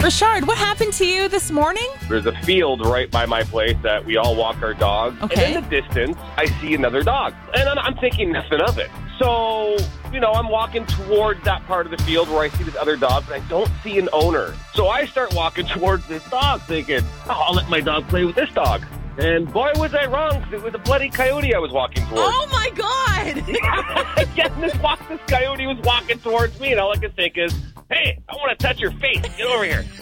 Richard, what happened to you this morning? There's a field right by my place that we all walk our dogs. Okay. And in the distance, I see another dog. And I'm thinking nothing of it. So, I'm walking towards that part of the field where I see this other dog, but I don't see an owner. So I start walking towards this dog thinking, I'll let my dog play with this dog. And boy, was I wrong, because it was a bloody coyote I was walking towards. Oh, my God. This coyote was walking towards me, and all I could think is, hey, I want to touch your face. Get over here.